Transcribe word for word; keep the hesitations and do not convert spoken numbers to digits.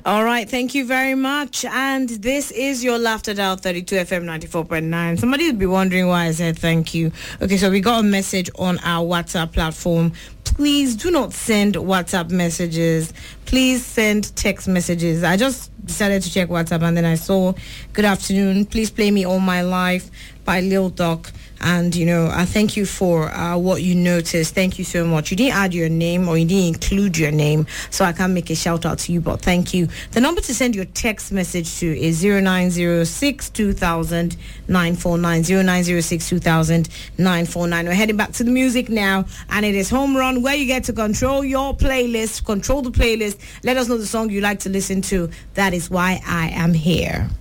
All right, thank you very much. And this is your Laughter Dial thirty-two F M ninety-four point nine. Somebody would be wondering why I said thank you. Okay, so we got a message on our WhatsApp platform. Please do not send WhatsApp messages. Please send text messages. I just decided to check WhatsApp and then I saw, good afternoon, please play me All My Life by Lil Duck. And, you know, I thank you for uh, what you noticed. Thank you so much. You didn't add your name or you didn't include your name, so I can't make a shout out to you, but thank you. The number to send your text message to is zero nine zero six two thousand nine four nine, zero nine zero six two thousand nine four nine. We're heading back to the music now, and it is Home Run, where you get to control your playlist, control the playlist. Let us know the song you like to listen to. That is why I am here.